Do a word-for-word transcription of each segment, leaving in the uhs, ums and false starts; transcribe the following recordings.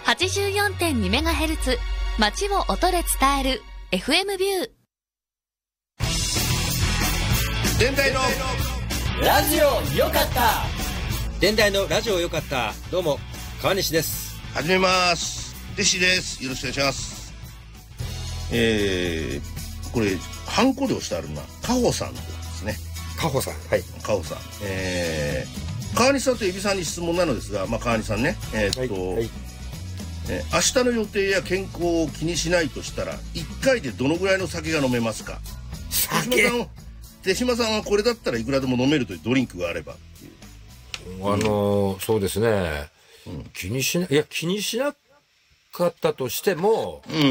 はちじゅうよんてんにメガヘルツ 街を音で伝える エフエム ビュー。 電台のラジオよかった。 電台のラジオよかった。どうも川西です。 始めます。弟子です。よろしくお願いします。えー、これハンコで押してあるのはカホさんですね。 カホさん、はい。 カホさん、えー、川西さんとエビさんに質問なのですが、まあ、川西さんね、えー、っと、はいはい、えー、明日の予定や健康を気にしないとしたらいっかいでどのぐらいの酒が飲めますか？ 酒。 手島さんはこれだったらいくらでも飲めるというドリンクがあればっていう。 あのーうん、そうですね、うん、気にしない、いや気にしなかったとしても、 うんうん、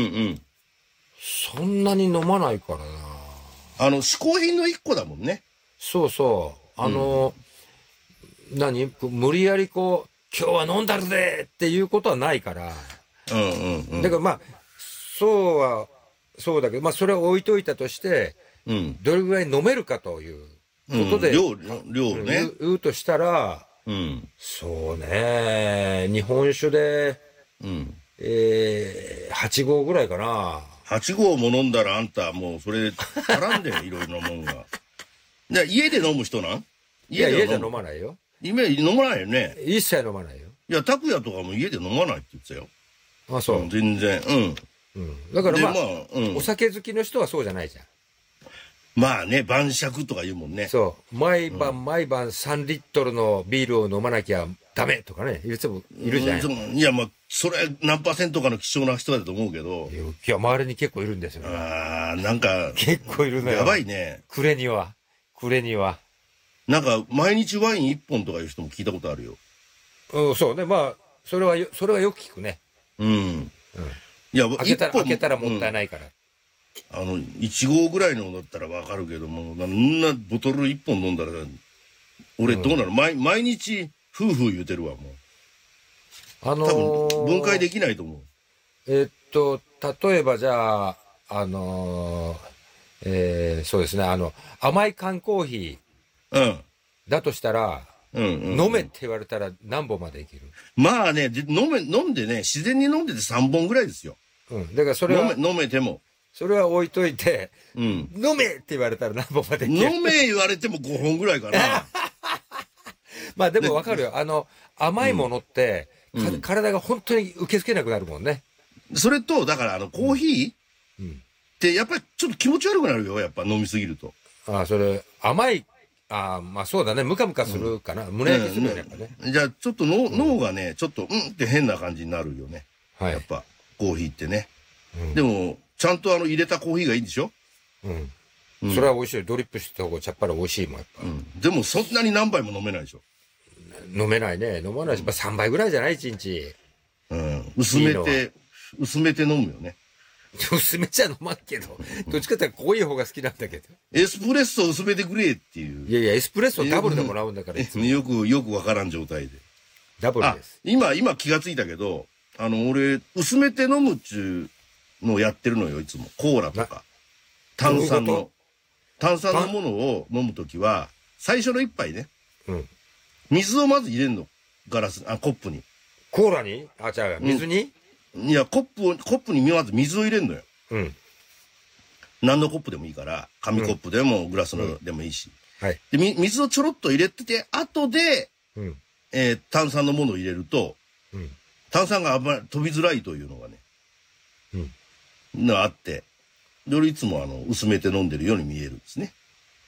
そんなに飲まないからな。 あの嗜好品の一個だもんね。 そうそうあのーうん、何無理やりこう今日は飲んだるでっていうことはないから、 うんうんうん、 だからまあそうはそうだけど、まあそれを置いといたとして、うん、どれぐらい飲めるかということで、 うん、量、量ね。 言うとしたら、うん、そうね、日本酒で、うん、えー、はちごうぐらいかな。 はちごうも飲んだらあんたもうそれ絡んでいろいろなもんが。で家で飲む人なん？ 家で飲まないよ。 今飲まないよね。 一切飲まないよ。 いや拓也とかも家で飲まないって言ってたよ。 あ、そう。 うん、全然。うん。 うん。だからまあ、まあうん、お酒好きの人はそうじゃないじゃん。 まあね、晩酌とか言うもんね。 そう。毎晩、うん、毎晩さんリットルのビールを飲まなきゃダメとかね、言う人もいるじゃん。 うん、いや、まあ、それ何パーセントかの貴重な人だと思うけど。 いや、周りに結構いるんですよ、ね。 ああ、なんか。 結構いるのよ。 やばいね。 暮れには。暮れには。 なんか、毎日ワインいっぽんとかいう人も聞いたことあるよ。 うん、そうね。まあ、それは、それはよく聞くね。 うん。うん。いや、 開けたら、開けたらもったいないから。 うん、あの、いちごうぐらいのだったらわかるけども、そんなボトルいっぽん飲んだら、俺どうなの、うん、毎, 毎日、夫婦言うてるわ、もう。 あのー、 多分、分解できないと思う。 えー、っと、例えばじゃあ、あのー、えー、そうですね、あの、甘い缶コーヒー。うん。だとしたら、うんうんうん、飲めって言われたら何本までいける？ まあね、飲め、飲んでね、自然に飲んでてさんぼんぐらいですよ。 うん。だからそれは。 飲め、飲めても。 それは置いといて、うん、飲めって言われたら何本までいける？ 飲め言われてもごほんぐらいかな。 まあでもわかるよ。あの、甘いものって、うん、体が本当に受け付けなくなるもんね。 それと、だからあの、コーヒー、うん、ってやっぱりちょっと気持ち悪くなるよ。やっぱ飲みすぎると。 ああ、それ、甘い、ああ、まあそうだね。ムカムカするかな。うん、胸焼けするよね、やっぱね。 じゃあ、ちょっと脳、うん、脳がね、ちょっと、うんって変な感じになるよね。はい。やっぱ、コーヒーってね。うん、でも、ちゃんとあの、入れたコーヒーがいいんでしょ？うん。 うん、それは美味しい。ドリップした方がちゃっぱり美味しいもん、やっぱ。 うん。でも、そんなに何杯も飲めないでしょ？ 飲めないね。飲まないし、まあさんばいぐらいじゃない？いちにち。 うん。薄めて、薄めて飲むよね。 薄めちゃ飲まんけど。どっちかっていうと濃い方が好きなんだけど。 エスプレッソ薄めてくれっていう。 いやいや、エスプレッソダブルでもらうんだから。 よく、よくわからん状態で。 ダブルです。 今、今気がついたけど、あの、俺、薄めて飲むっちゅうのをやってるのよ、いつも。コーラとか。炭酸の。炭酸のものを飲むときは、最初の一杯ね。うん。水をまず入れるの。ガラス、あ、コップに。 コーラに？あ、違う、水に？ うん、いや、コップを、コップにまず水を入れるのよ。うん。何のコップでもいいから、紙コップでもグラスのでもいいし。うん、はい。で、水をちょろっと入れてて、後で、うん、えー、炭酸のものを入れると、うん、炭酸があんまり飛びづらいというのがね、うん。のがあって、で、俺いつもあの、薄めて飲んでるように見えるんですね。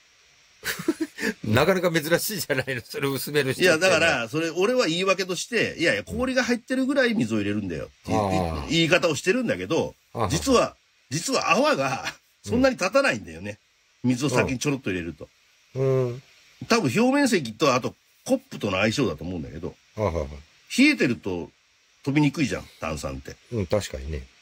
なかなか珍しいじゃないの、それ薄める人。 いや、だから、それ、俺は言い訳として、いやいや、氷が入ってるぐらい水を入れるんだよっていう、言い方をしてるんだけど、実は、実は泡がそんなに立たないんだよね。うん、水を先にちょろっと入れると。うん、多分表面積と、あと、コップとの相性だと思うんだけど、冷えてると飛びにくいじゃん、炭酸って。 うん、確かにね。